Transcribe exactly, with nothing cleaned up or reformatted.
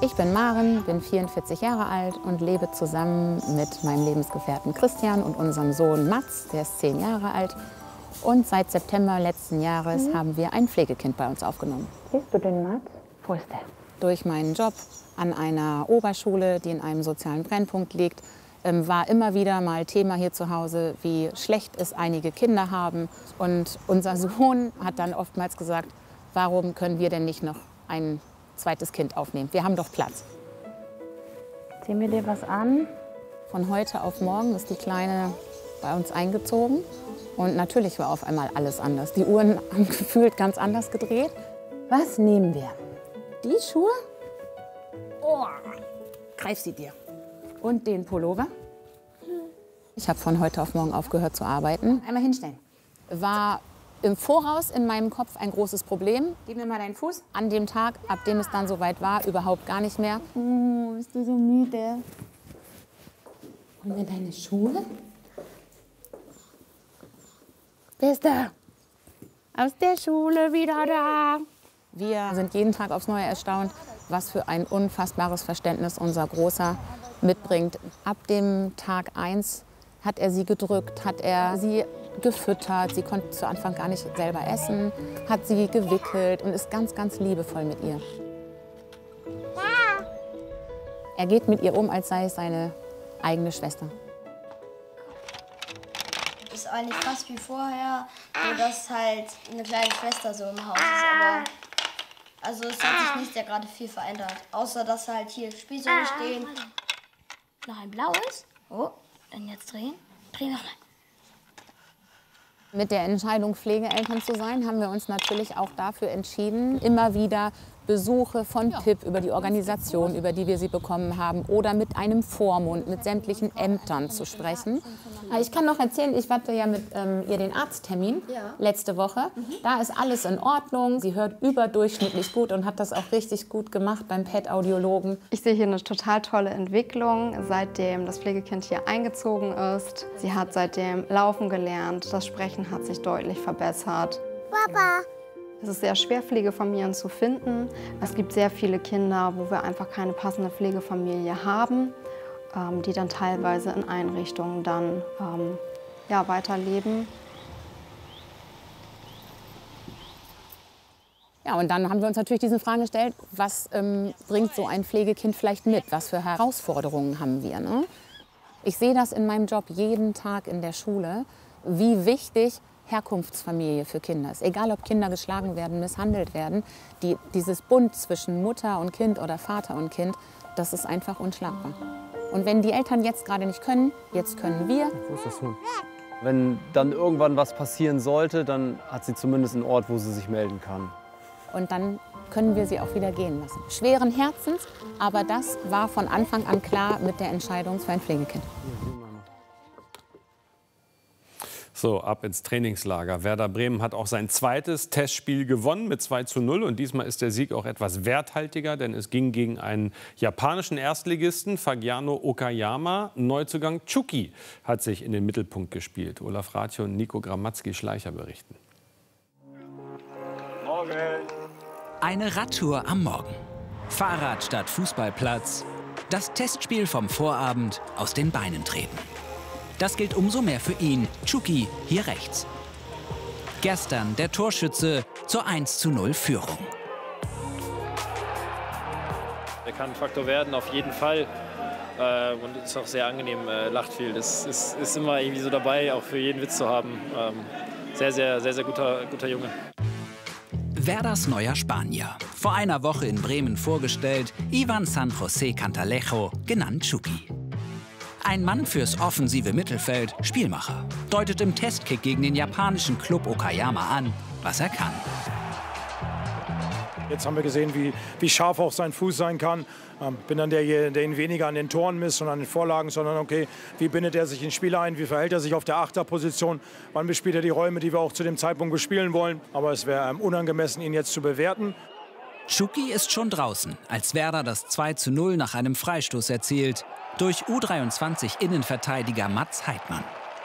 Ich bin Maren, bin vierundvierzig Jahre alt und lebe zusammen mit meinem Lebensgefährten Christian und unserem Sohn Mats, der ist zehn Jahre alt. Und seit September letzten Jahres mhm. haben wir ein Pflegekind bei uns aufgenommen. Siehst du den Mats? Wo ist der? Durch meinen Job an einer Oberschule, die in einem sozialen Brennpunkt liegt, ähm, war immer wieder mal Thema hier zu Hause, wie schlecht es einige Kinder haben. Und unser Sohn hat dann oftmals gesagt, warum können wir denn nicht noch ein zweites Kind aufnehmen? Wir haben doch Platz. Zieh mir dir was an. Von heute auf morgen ist die Kleine bei uns eingezogen. Und natürlich war auf einmal alles anders. Die Uhren haben gefühlt ganz anders gedreht. Was nehmen wir? Die Schuhe? Oh, greif sie dir. Und den Pullover. Ich habe von heute auf morgen aufgehört zu arbeiten. Einmal hinstellen. War im Voraus in meinem Kopf ein großes Problem. Gib mir mal deinen Fuß. An dem Tag, ab dem es dann soweit war, überhaupt gar nicht mehr. Oh, bist du so müde? Holen wir deine Schuhe? Wer ist da? Aus der Schule wieder da. Wir sind jeden Tag aufs Neue erstaunt, was für ein unfassbares Verständnis unser Großer mitbringt. Ab dem Tag eins hat er sie gedrückt, hat er sie gefüttert. Sie konnte zu Anfang gar nicht selber essen, hat sie gewickelt und ist ganz, ganz liebevoll mit ihr. Er geht mit ihr um, als sei es seine eigene Schwester. Ist eigentlich fast wie vorher, nur dass halt eine kleine Schwester so im Haus ist. Aber also es hat sich nicht sehr gerade viel verändert, außer dass halt hier Spielsäule stehen. Noch ein blaues. Oh, dann jetzt drehen. Drehen nochmal. Mit der Entscheidung, Pflegeeltern zu sein, haben wir uns natürlich auch dafür entschieden, immer wieder Besuche von P I P über die Organisation, über die wir sie bekommen haben, oder mit einem Vormund, mit sämtlichen Ämtern zu sprechen. Ich kann noch erzählen, ich hatte ja mit ähm, ihr den Arzttermin ja. letzte Woche. Mhm. Da ist alles in Ordnung. Sie hört überdurchschnittlich gut und hat das auch richtig gut gemacht beim P E T-Audiologen. Ich sehe hier eine total tolle Entwicklung, seitdem das Pflegekind hier eingezogen ist. Sie hat seitdem laufen gelernt, das Sprechen hat sich deutlich verbessert. Papa! Es ist sehr schwer, Pflegefamilien zu finden. Es gibt sehr viele Kinder, wo wir einfach keine passende Pflegefamilie haben, ähm, die dann teilweise in Einrichtungen dann ähm, ja, weiterleben. Ja, und dann haben wir uns natürlich diese Frage gestellt, was ähm, bringt so ein Pflegekind vielleicht mit? Was für Herausforderungen haben wir? Ne? Ich sehe das in meinem Job jeden Tag in der Schule, wie wichtig Herkunftsfamilie für Kinder ist. Egal, ob Kinder geschlagen werden, misshandelt werden, die, dieses Bund zwischen Mutter und Kind oder Vater und Kind, das ist einfach unschlagbar. Und wenn die Eltern jetzt gerade nicht können, jetzt können wir. Wo ist das Huhn? Wenn dann irgendwann was passieren sollte, dann hat sie zumindest einen Ort, wo sie sich melden kann. Und dann können wir sie auch wieder gehen lassen. Schweren Herzens, aber das war von Anfang an klar mit der Entscheidung für ein Pflegekind. So, ab ins Trainingslager. Werder Bremen hat auch sein zweites Testspiel gewonnen mit zwei zu null. Und diesmal ist der Sieg auch etwas werthaltiger, denn es ging gegen einen japanischen Erstligisten, Fagiano Okayama. Neuzugang Chuki hat sich in den Mittelpunkt gespielt. Olaf Ratio und Nico Gramatzki-Schleicher berichten. Morgen. Eine Radtour am Morgen. Fahrrad statt Fußballplatz. Das Testspiel vom Vorabend aus den Beinen treten. Das gilt umso mehr für ihn, Chuki, hier rechts. Gestern der Torschütze zur eins zu null Führung. Er kann ein Faktor werden, auf jeden Fall. Äh, und ist auch sehr angenehm, äh, lacht viel. Das ist, ist immer irgendwie so dabei, auch für jeden Witz zu haben. Ähm, sehr, sehr, sehr, sehr guter, guter Junge. Werders neuer Spanier. Vor einer Woche in Bremen vorgestellt, Ivan San José Cantalejo, genannt Chuki. Ein Mann fürs offensive Mittelfeld, Spielmacher. Deutet im Testkick gegen den japanischen Club Okayama an, was er kann. Jetzt haben wir gesehen, wie, wie scharf auch sein Fuß sein kann. Ähm, bin dann der, der ihn weniger an den Toren misst und an den Vorlagen, sondern okay, wie bindet er sich ins Spiel ein, wie verhält er sich auf der Achterposition, wann bespielt er die Räume, die wir auch zu dem Zeitpunkt bespielen wollen. Aber es wäre ähm, unangemessen, ihn jetzt zu bewerten. Chuki ist schon draußen, als Werder das zwei zu null nach einem Freistoß erzielt. Durch U dreiundzwanzig Innenverteidiger Mats Heidmann.